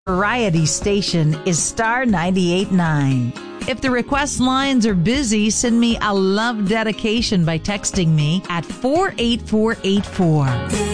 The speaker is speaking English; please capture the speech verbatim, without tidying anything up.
variety station is Star ninety-eight point nine. If the request lines are busy, send me a love dedication by texting me at four eight four eight four.